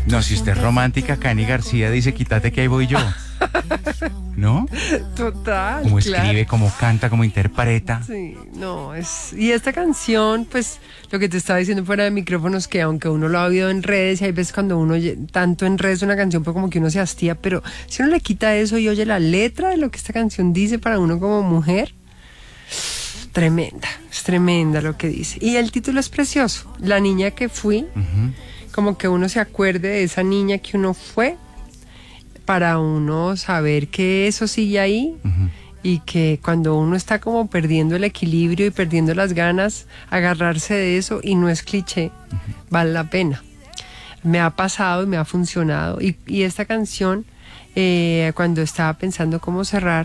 No, si usted es romántica, Cani García dice, quítate que ahí voy yo. ¿No? Total. Cómo escribe, cómo canta, cómo interpreta. Sí, no, es... Y esta canción, pues, lo que te estaba diciendo fuera de micrófonos, que aunque uno lo ha oído en redes, y hay veces cuando uno oye tanto en redes una canción, pues como que uno se hastía, pero si uno le quita eso y oye la letra de lo que esta canción dice para uno como mujer, tremenda, es tremenda lo que dice. Y el título es precioso, La niña que fui, como que uno se acuerde de esa niña que uno fue, para uno saber que eso sigue ahí y que cuando uno está como perdiendo el equilibrio y perdiendo las ganas, agarrarse de eso, y no es cliché, vale la pena. Me ha pasado y me ha funcionado. Y esta canción, cuando estaba pensando cómo cerrar,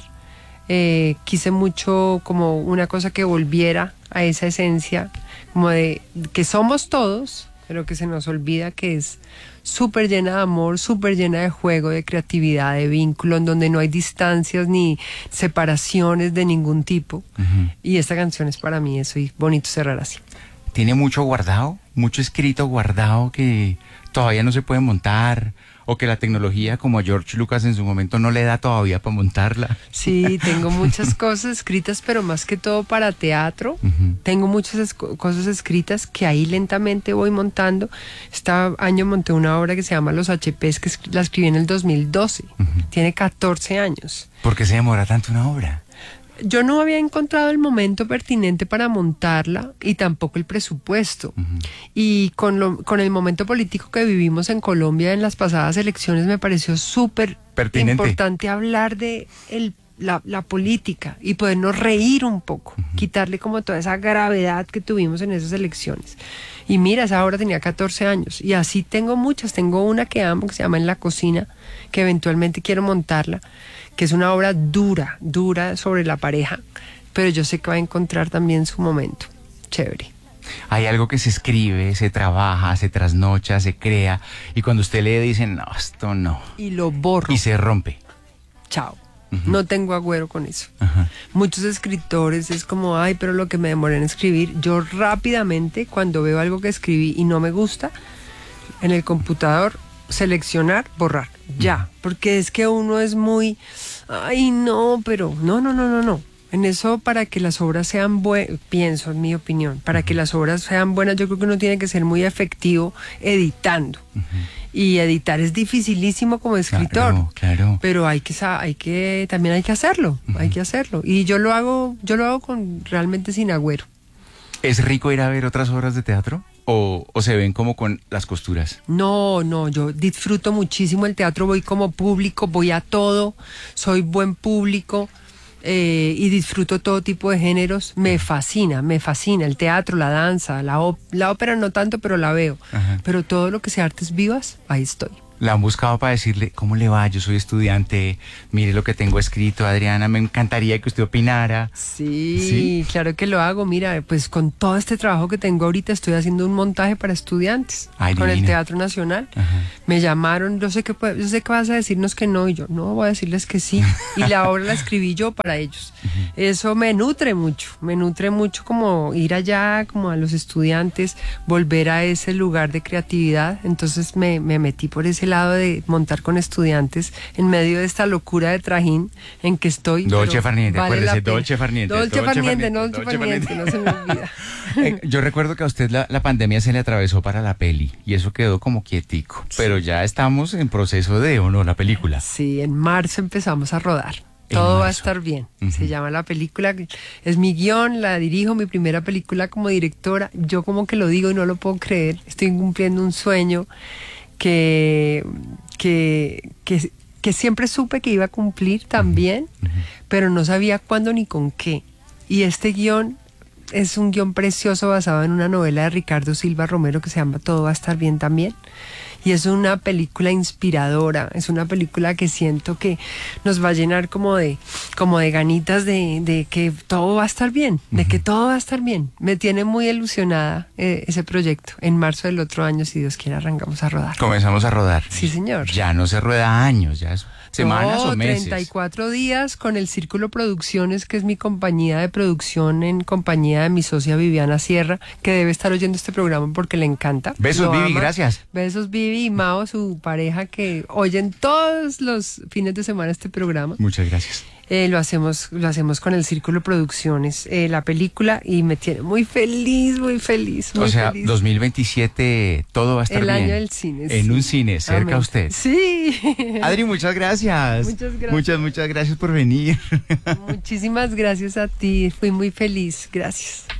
quise mucho como una cosa que volviera a esa esencia, como de que somos todos, pero que se nos olvida que es súper llena de amor, súper llena de juego, de creatividad, de vínculo, en donde no hay distancias ni separaciones de ningún tipo. Y esta canción es para mí eso, y bonito cerrar así. Tiene mucho guardado, mucho escrito guardado que todavía no se puede montar, o que la tecnología, como a George Lucas en su momento, no le da todavía para montarla. Sí, tengo muchas cosas escritas, pero más que todo para teatro. Tengo muchas cosas escritas que ahí lentamente voy montando. Este año monté una obra que se llama Los HPs, que la escribí en el 2012. Tiene 14 años. ¿Por qué se demora tanto una obra? Yo no había encontrado el momento pertinente para montarla y tampoco el presupuesto. Y con el momento político que vivimos en Colombia en las pasadas elecciones, me pareció súper importante hablar de la política y podernos reír un poco, quitarle como toda esa gravedad que tuvimos en esas elecciones. Y mira, esa obra tenía 14 años y así tengo muchas. Tengo una que amo, que se llama En la cocina, que eventualmente quiero montarla, que es una obra dura sobre la pareja, pero yo sé que va a encontrar también su momento. Chévere. Hay algo que se escribe, se trabaja, se trasnocha, se crea, y cuando usted lee dicen, no, esto no. Y lo borro. Y se rompe. Chao. No tengo agüero con eso. Muchos escritores es como, ay, pero lo que me demoré en escribir. Yo rápidamente, cuando veo algo que escribí y no me gusta, en el computador, seleccionar, borrar, ya, porque es que uno es muy, ay no, pero no. En eso, para que las obras sean buenas, pienso, en mi opinión, para que las obras sean buenas, yo creo que uno tiene que ser muy efectivo editando. Y editar es dificilísimo como escritor, claro. Pero también hay que hacerlo, hay que hacerlo. Y yo lo hago realmente sin agüero. ¿Es rico ir a ver otras obras de teatro? ¿O se ven como con las costuras? No, yo disfruto muchísimo el teatro, voy como público, voy a todo, soy buen público y disfruto todo tipo de géneros. Me fascina el teatro, la danza, la ópera no tanto, pero la veo. Pero todo lo que sea artes vivas, ahí estoy. La han buscado para decirle, ¿cómo le va? Yo soy estudiante, mire lo que tengo escrito, Adriana, me encantaría que usted opinara. Sí, claro que lo hago. Mira, pues con todo este trabajo que tengo ahorita, estoy haciendo un montaje para estudiantes con el Teatro Nacional. Me llamaron, yo sé que vas a decirnos que no, y yo no, voy a decirles que sí. Y la obra la escribí yo para ellos. Eso me nutre mucho como ir allá, como a los estudiantes, volver a ese lugar de creatividad. Entonces me metí por ese lado de montar con estudiantes en medio de esta locura de trajín en que estoy. Dolce Farniente, acuérdese, Dolce Farniente, no se me olvida. Yo recuerdo que a usted la pandemia se le atravesó para la peli y eso quedó como quietico, pero ya estamos en proceso de, ¿o no, la película? Sí, en marzo empezamos a rodar. Todo va a estar bien. Se llama la película, es mi guión, la dirijo, mi primera película como directora. Yo como que lo digo y no lo puedo creer. Estoy cumpliendo un sueño que siempre supe que iba a cumplir también, pero no sabía cuándo ni con qué. Y este guión es un guión precioso basado en una novela de Ricardo Silva Romero que se llama Todo va a estar bien también. Y es una película inspiradora, es una película que siento que nos va a llenar como de ganitas de que todo va a estar bien, de que todo va a estar bien. Me tiene muy ilusionada ese proyecto. En marzo del otro año, si Dios quiere, arrancamos a rodar. Comenzamos a rodar. Sí, señor. Ya no se rueda años, ya es semanas o meses. 34 días con el Círculo Producciones, que es mi compañía de producción en compañía de mi socia Viviana Sierra, que debe estar oyendo este programa porque le encanta. Besos, Vivi, gracias. Besos, Vivi. Adri y Mao, su pareja, que oyen todos los fines de semana este programa. Muchas gracias. Lo hacemos con el Círculo Producciones, la película, y me tiene muy feliz, muy feliz. Muy o sea, feliz. 2027 todo va a estar el bien. año del cine. En sí. un cine, cerca Amén. a usted. Sí. Adri, muchas gracias. Muchas gracias. Muchas gracias por venir. Muchísimas gracias a ti, fui muy feliz, gracias.